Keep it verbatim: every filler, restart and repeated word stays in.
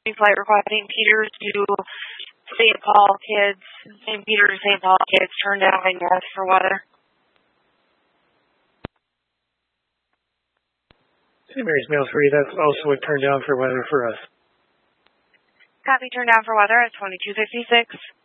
flight requesting Peter to Saint Paul kids, Saint Peter to Saint Paul kids, turn down by north for weather. Saint Mary's Mail three, that's also a turn down for weather for us. Copy, turn down for weather at twenty-two fifty-six.